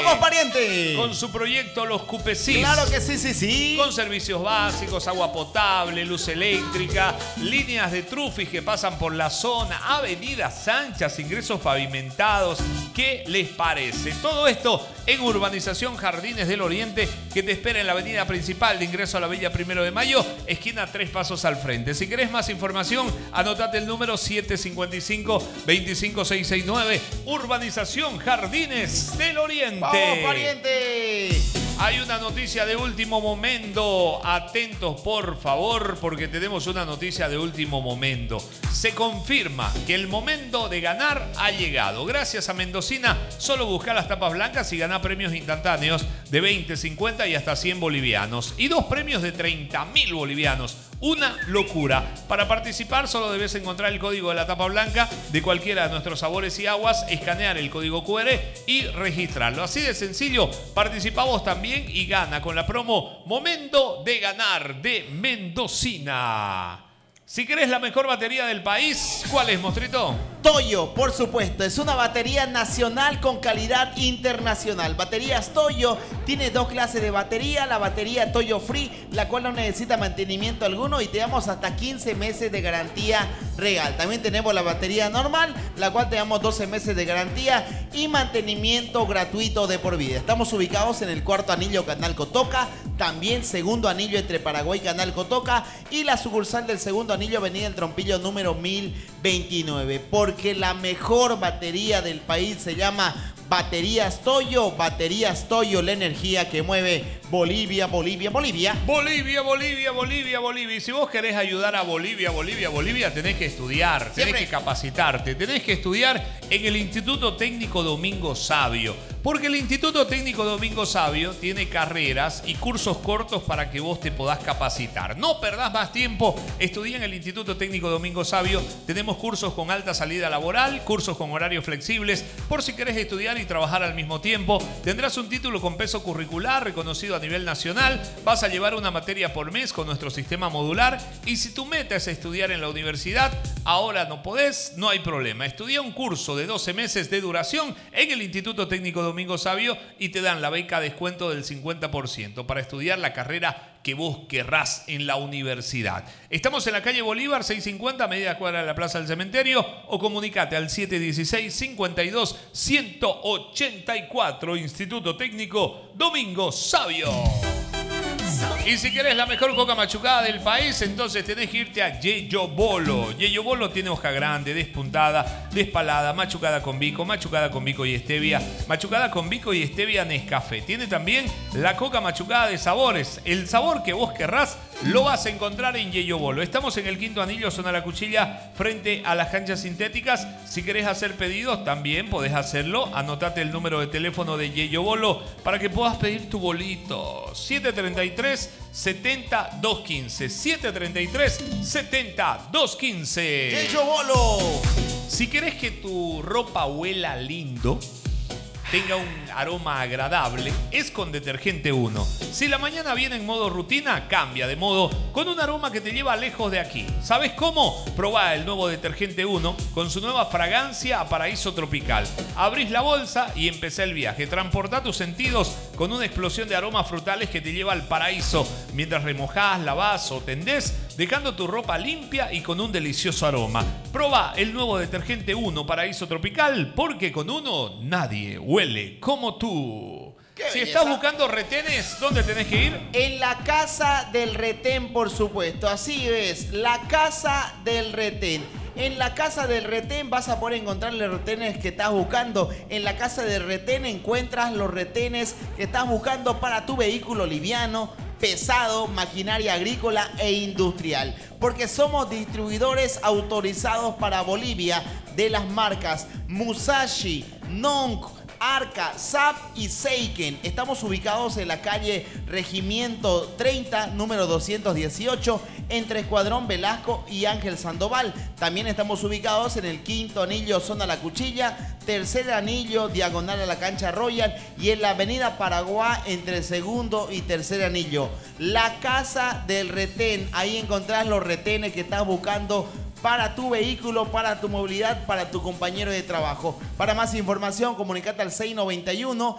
¡Vamos, pariente! Con su proyecto Los Cupecís. Claro que sí, sí, sí. Con servicios básicos, agua potable, luz eléctrica, líneas de trufis que pasan por la zona, avenidas anchas, ingresos pavimentados. ¿Qué les parece? Todo esto en Urbanización Jardines del Oriente, que te espera en la avenida principal de ingreso a la Villa 1 de Mayo, esquina 3 pasos al frente. Si querés más información, anotate el número 755-25669, Urbanización Jardines del Oriente. ¡Vamos, pariente! Hay una noticia de último momento. Atentos, por favor, porque tenemos una noticia de último momento. Se confirma que el momento de ganar ha llegado. Gracias a Mendocina, solo busca las tapas blancas y gana premios instantáneos de 20, 50 y hasta 100 bolivianos. Y 2 premios de 30.000 bolivianos. Una locura. Para participar solo debes encontrar el código de la tapa blanca de cualquiera de nuestros sabores y aguas, escanear el código QR y registrarlo. Así de sencillo, participamos también y gana con la promo Momento de Ganar de Mendocina. Si querés la mejor batería del país, ¿cuál es, Mostrito? Toyo, por supuesto, es una batería nacional con calidad internacional. Baterías Toyo tiene 2 clases de batería. La batería Toyo Free, la cual no necesita mantenimiento alguno y te damos hasta 15 meses de garantía real. También tenemos la batería normal, la cual te damos 12 meses de garantía y mantenimiento gratuito de por vida. Estamos ubicados en el cuarto anillo Canal Cotoca, también segundo anillo entre Paraguay y Canal Cotoca y la sucursal del segundo anillo Avenida El Trompillo número 1029. Porque la mejor batería del país se llama Baterías Toyo. Baterías Toyo, la energía que mueve Bolivia, Bolivia, Bolivia. Bolivia, Bolivia, Bolivia, Bolivia. Y si vos querés ayudar a Bolivia, Bolivia, Bolivia, tenés que estudiar, tenés que capacitarte, tenés que estudiar en el Instituto Técnico Domingo Savio. Porque el Instituto Técnico Domingo Savio tiene carreras y cursos cortos para que vos te podás capacitar. No perdás más tiempo, estudia en el Instituto Técnico Domingo Savio. Tenemos cursos con alta salida laboral, cursos con horarios flexibles, por si querés estudiar y trabajar al mismo tiempo. Tendrás un título con peso curricular reconocido a nivel nacional. Vas a llevar una materia por mes con nuestro sistema modular. Y si tu meta es estudiar en la universidad, ahora no podés, no hay problema. Estudia un curso de 12 meses de duración en el Instituto Técnico Domingo Savio y te dan la beca descuento del 50% para estudiar la carrera que vos querrás en la universidad. Estamos en la calle Bolívar 650, media cuadra de la Plaza del Cementerio, o comunicate al 716-52-184, Instituto Técnico Domingo Savio. Y si querés la mejor coca machucada del país, entonces tenés que irte a Yeyo Bolo. Yeyo Bolo tiene hoja grande, despuntada, despalada, machucada con bico y stevia, machucada con bico y stevia Nescafé. Tiene también la coca machucada de sabores. El sabor que vos querrás lo vas a encontrar en Yeyo Bolo. Estamos en el Quinto Anillo, zona La Cuchilla, frente a las canchas sintéticas. Si querés hacer pedidos, también podés hacerlo. Anotate el número de teléfono de Yeyo Bolo para que puedas pedir tu bolito. 733-70-215. 733-70-215. Yeyo Bolo. Si querés que tu ropa huela lindo, tenga un aroma agradable, es con Detergente 1. Si la mañana viene en modo rutina, cambia de modo con un aroma que te lleva lejos de aquí. ¿Sabes cómo? Probá el nuevo Detergente 1 con su nueva fragancia a paraíso tropical. Abrís la bolsa y empecé el viaje. Transportá tus sentidos con una explosión de aromas frutales que te lleva al paraíso mientras remojás, lavás o tendés, dejando tu ropa limpia y con un delicioso aroma. Probá el nuevo Detergente 1 Paraíso Tropical, porque con uno nadie huele como tú. Si estás buscando retenes, ¿dónde tenés que ir? En la Casa del Retén, por supuesto. Así es, la Casa del Retén. En la Casa del Retén vas a poder encontrar los retenes que estás buscando. En la Casa del Retén encuentras los retenes que estás buscando para tu vehículo liviano, pesado, maquinaria agrícola e industrial. Porque somos distribuidores autorizados para Bolivia de las marcas Musashi, Nonc, Arca, SAP y Seiken. Estamos ubicados en la calle Regimiento 30, número 218, entre Escuadrón Velasco y Ángel Sandoval. También estamos ubicados en el Quinto Anillo, zona La Cuchilla, tercer anillo, diagonal a la cancha Royal, y en la avenida Paraguay, entre segundo y tercer anillo. La Casa del Retén, ahí encontrás los retenes que estás buscando para tu vehículo, para tu movilidad, para tu compañero de trabajo. Para más información, comunicate al 691